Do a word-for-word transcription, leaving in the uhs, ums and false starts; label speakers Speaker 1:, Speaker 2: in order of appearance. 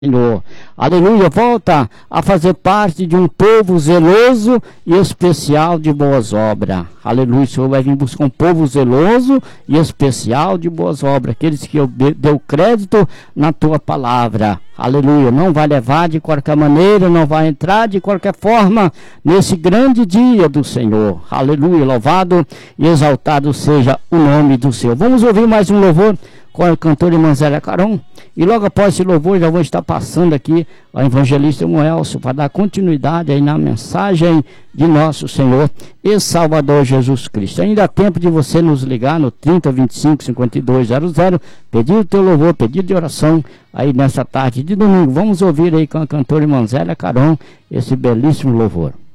Speaker 1: Senhor, aleluia, volta a fazer parte de um povo zeloso e especial de boas obras. Aleluia, o Senhor vai vir buscar um povo zeloso e especial de boas obras, aqueles que deu crédito na tua palavra. Aleluia, não vai levar de qualquer maneira, não vai entrar de qualquer forma nesse grande dia do Senhor. Aleluia, louvado e exaltado seja o nome do Senhor. Vamos ouvir mais um louvor com a cantora irmã Zélia Caron, e logo após esse louvor já vou estar passando aqui ao evangelista Moelso para dar continuidade aí na mensagem de nosso Senhor e Salvador Jesus Cristo. Ainda há tempo de você nos ligar no trinta, vinte e cinco, cinquenta e dois zero zero, pedir o teu louvor, pedido de oração aí nessa tarde de domingo. Vamos ouvir aí com a cantora irmã Zélia Caron esse belíssimo louvor.